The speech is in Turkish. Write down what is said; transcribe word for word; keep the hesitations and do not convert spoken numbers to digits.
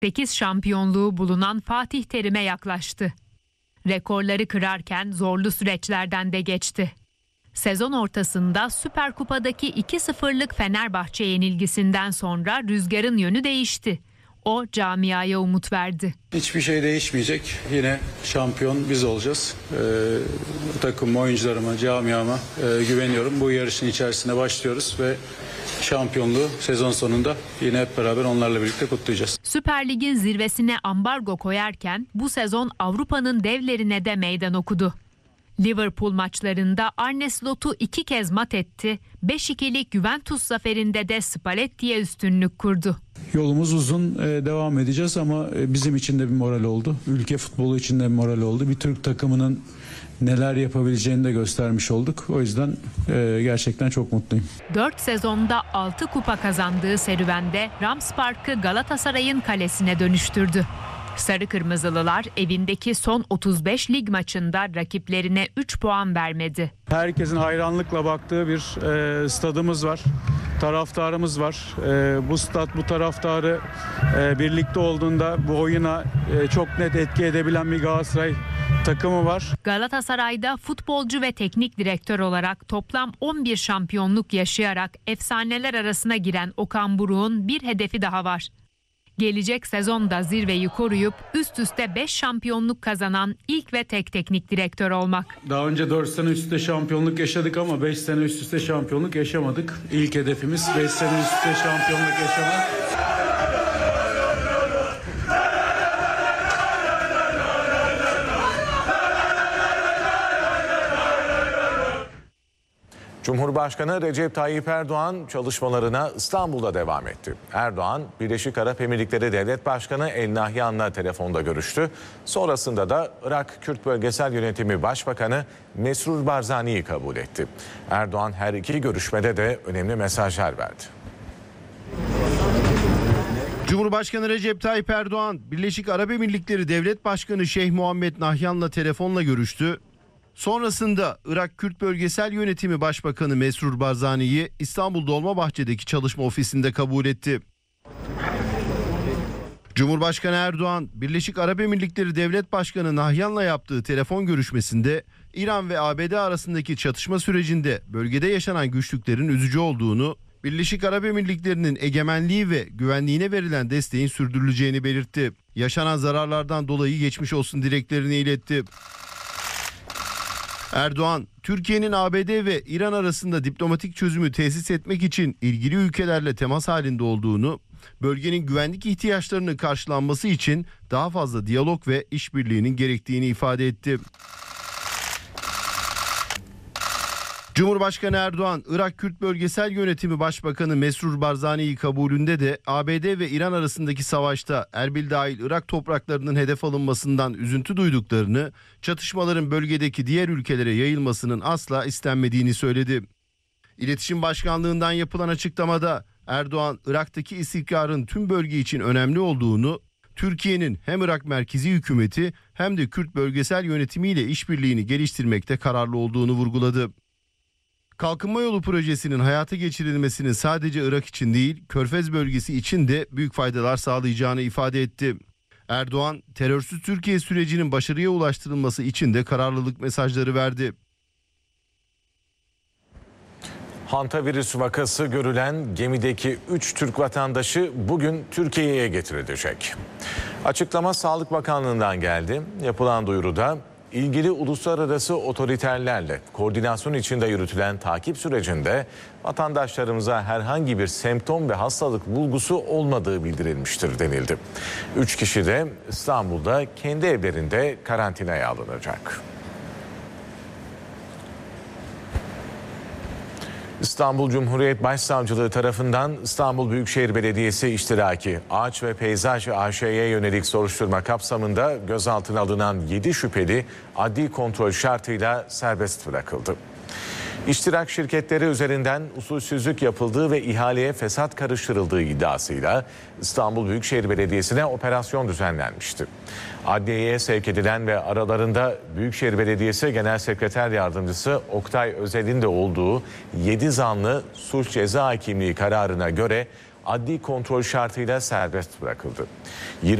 sekiz şampiyonluğu bulunan Fatih Terim'e yaklaştı. Rekorları kırarken zorlu süreçlerden de geçti. Sezon ortasında Süper Kupa'daki iki sıfırlık Fenerbahçe yenilgisinden sonra rüzgarın yönü değişti. O camiaya umut verdi. Hiçbir şey değişmeyecek. Yine şampiyon biz olacağız. Ee, takım, oyuncularıma, camiama e, güveniyorum. Bu yarışın içerisine başlıyoruz ve şampiyonluğu sezon sonunda yine hep beraber onlarla birlikte kutlayacağız. Süper Lig'in zirvesine ambargo koyarken bu sezon Avrupa'nın devlerine de meydan okudu. Liverpool maçlarında Arne Slot'u iki kez mat etti. beş ikilik Juventus zaferinde de Spalletti'ye üstünlük kurdu. Yolumuz uzun, devam edeceğiz ama bizim için de bir moral oldu. Ülke futbolu için de bir moral oldu. Bir Türk takımının neler yapabileceğini de göstermiş olduk. O yüzden gerçekten çok mutluyum. dört sezonda altı kupa kazandığı serüvende Rams Park'ı Galatasaray'ın kalesine dönüştürdü. Sarı Kırmızılılar evindeki son otuz beş lig maçında rakiplerine üç puan vermedi. Herkesin hayranlıkla baktığı bir e, stadımız var. Taraftarımız var. E, bu stat bu taraftarı e, birlikte olduğunda bu oyuna e, çok net etki edebilen bir Galatasaray takımı var. Galatasaray'da futbolcu ve teknik direktör olarak toplam on bir şampiyonluk yaşayarak efsaneler arasına giren Okan Buruk'un bir hedefi daha var. Gelecek sezonda zirveyi koruyup üst üste beş şampiyonluk kazanan ilk ve tek teknik direktör olmak. Daha önce dört sene üst üste şampiyonluk yaşadık ama beş sene üst üste şampiyonluk yaşamadık. İlk hedefimiz beş sene üst üste şampiyonluk yaşamak. Cumhurbaşkanı Recep Tayyip Erdoğan çalışmalarına İstanbul'da devam etti. Erdoğan, Birleşik Arap Emirlikleri Devlet Başkanı El Nahyan'la telefonda görüştü. Sonrasında da Irak Kürt Bölgesel Yönetimi Başbakanı Mesrur Barzani'yi kabul etti. Erdoğan her iki görüşmede de önemli mesajlar verdi. Cumhurbaşkanı Recep Tayyip Erdoğan, Birleşik Arap Emirlikleri Devlet Başkanı Şeyh Muhammed Nahyan'la telefonla görüştü. Sonrasında Irak Kürt Bölgesel Yönetimi Başbakanı Mesrur Barzani'yi İstanbul Dolmabahçe'deki çalışma ofisinde kabul etti. Cumhurbaşkanı Erdoğan, Birleşik Arap Emirlikleri Devlet Başkanı Nahyan'la yaptığı telefon görüşmesinde İran ve A B D arasındaki çatışma sürecinde bölgede yaşanan güçlüklerin üzücü olduğunu, Birleşik Arap Emirlikleri'nin egemenliği ve güvenliğine verilen desteğin sürdürüleceğini belirtti. Yaşanan zararlardan dolayı geçmiş olsun dileklerini iletti. Erdoğan, Türkiye'nin A B D ve İran arasında diplomatik çözümü tesis etmek için ilgili ülkelerle temas halinde olduğunu, bölgenin güvenlik ihtiyaçlarının karşılanması için daha fazla diyalog ve işbirliğinin gerektiğini ifade etti. Cumhurbaşkanı Erdoğan, Irak Kürt Bölgesel Yönetimi Başbakanı Mesrur Barzani'yi kabulünde de A B D ve İran arasındaki savaşta Erbil dahil Irak topraklarının hedef alınmasından üzüntü duyduklarını, çatışmaların bölgedeki diğer ülkelere yayılmasının asla istenmediğini söyledi. İletişim Başkanlığı'ndan yapılan açıklamada Erdoğan, Irak'taki istikrarın tüm bölge için önemli olduğunu, Türkiye'nin hem Irak merkezi hükümeti hem de Kürt bölgesel yönetimiyle işbirliğini geliştirmekte kararlı olduğunu vurguladı. Kalkınma Yolu projesinin hayata geçirilmesinin sadece Irak için değil, Körfez bölgesi için de büyük faydalar sağlayacağını ifade etti. Erdoğan, terörsüz Türkiye sürecinin başarıya ulaştırılması için de kararlılık mesajları verdi. Hantavirüs vakası görülen gemideki üç Türk vatandaşı bugün Türkiye'ye getirilecek. Açıklama Sağlık Bakanlığı'ndan geldi. Yapılan duyuruda ilgili uluslararası otoriterlerle koordinasyon içinde yürütülen takip sürecinde vatandaşlarımıza herhangi bir semptom ve hastalık bulgusu olmadığı bildirilmiştir denildi. Üç kişi de İstanbul'da kendi evlerinde karantinaya alınacak. İstanbul Cumhuriyet Başsavcılığı tarafından İstanbul Büyükşehir Belediyesi iştiraki Ağaç ve Peyzaj A Ş'ye yönelik soruşturma kapsamında gözaltına alınan yedi şüpheli adli kontrol şartıyla serbest bırakıldı. İştirak şirketleri üzerinden usulsüzlük yapıldığı ve ihaleye fesat karıştırıldığı iddiasıyla İstanbul Büyükşehir Belediyesi'ne operasyon düzenlenmişti. Adliyeye sevk edilen ve aralarında Büyükşehir Belediyesi Genel Sekreter Yardımcısı Oktay Özel'in de olduğu yedi zanlı suç ceza hakimliği kararına göre adli kontrol şartıyla serbest bırakıldı.